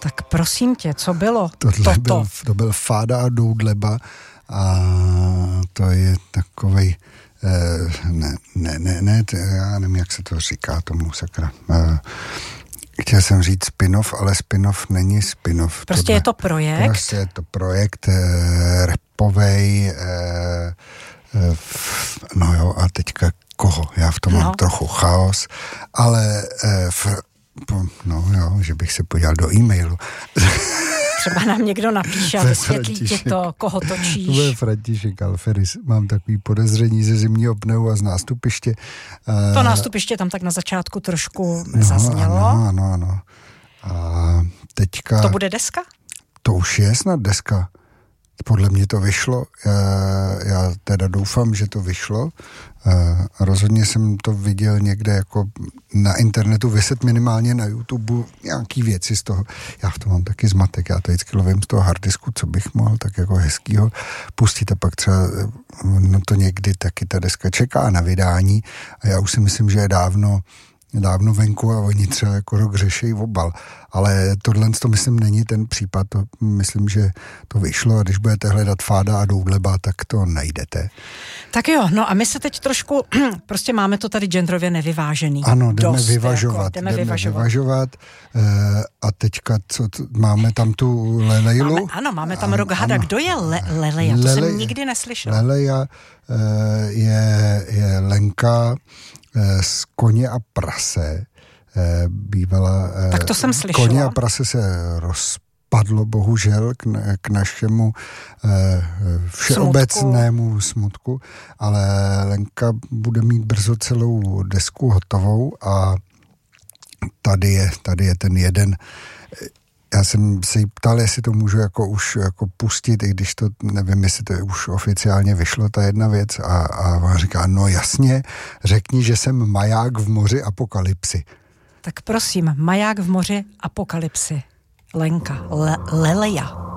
Tak prosím tě, co bylo To byl Fáda a Doudleba a to je takovej, já nevím, jak se to říká tomu, sakra. Chtěl jsem říct spin-off, ale spin-off není spin-off. Prostě je to projekt? Prostě je to projekt rapovej, no jo, a teďka koho? Já v tom mám trochu chaos, ale že bych se podíval do e-mailu. Třeba nám někdo napíše a vysvětlí ti to, koho točíš. To je František Alferis. Mám takový podezření ze zimního pneu a z nástupiště. To nástupiště tam tak na začátku trošku zaznělo. Ano. A teďka... To bude deska? To už je snad deska. Podle mě to vyšlo. Já teda doufám, že to vyšlo. Rozhodně jsem to viděl někde jako na internetu, vyset minimálně na YouTube nějaký věci z toho. Já v tom mám taky zmatek, já to vždycky lovím z toho harddisku, co bych mohl tak jako hezkýho pustit a pak třeba to někdy taky ta deska čeká na vydání a já už si myslím, že je dávno venku a oni třeba jako rok řešejí obal. Ale tohle to myslím není ten případ, to myslím, že to vyšlo a když budete hledat Fáda a Doudleba, tak to najdete. Tak jo, no a my se teď trošku, prostě máme to tady genderově nevyvážený. Ano, jdeme vyvažovat. A teďka, máme tam tu Lelejlu? Máme tam Roghada. Kdo je Leleja? To jsem nikdy neslyšel. Leleja je Lenka z Koně a prase. Bývala... Tak to jsem slyšela. Koně a prase se rozpadlo bohužel k našemu všeobecnému smutku, ale Lenka bude mít brzo celou desku hotovou a tady je ten jeden. Já jsem se jí ptal, jestli to můžu už pustit, i když to nevím, jestli to už oficiálně vyšlo, ta jedna věc. A ona říká, no jasně, řekni, že jsem maják v moři apokalypsy. Tak prosím, maják v moři apokalypsy. Lenka, Leleja.